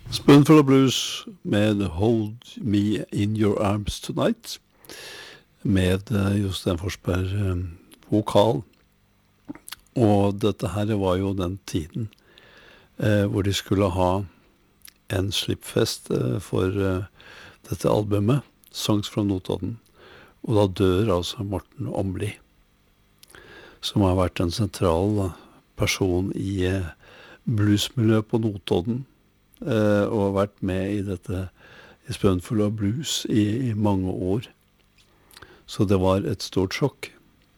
Spoonful of Blues med Hold Me In Your Arms Tonight, med Jostein Forsberg vokal. Og dette her var jo den tiden hvor de skulle ha en slippfest for dette albumet, Songs from Notodden. Og da dør altså Morten Åmli, som har vært en sentral person i bluesmiljøet på Notodden, og har vært med i dette i Spoonful of Blues i mange år. Så det var et stort sjokk.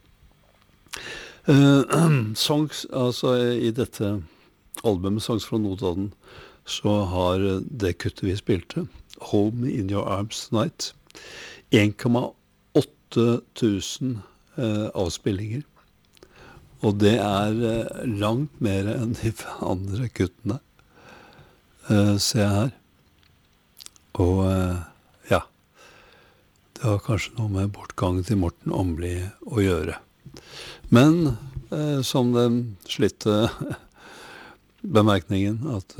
Songs, altså i dette albumet Songs fra Notodden, så har det kuttet vi spilte, Hold Me In Your Arms Tonight, 1,8 tusen avspillinger. Og det langt mer enn de andre kuttene, ser jeg her. Og ja, det har kanskje noe med bortgangen til Morten Åmli å gjøre. Men som den slitte bemerkningen at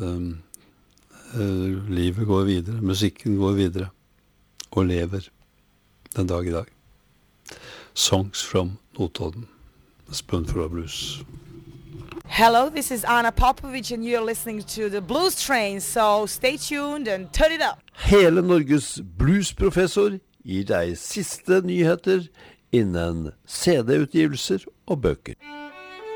livet går videre, musikken går videre og lever den dag i dag. Songs from Notodden, A Spoonful of Blues. Hello, this is Anna Popovic and you're listening to the Blues Train, so stay tuned and turn it up. Hele Norges bluesprofessor gir deg siste nyheter innen CD-utgivelser og bøker.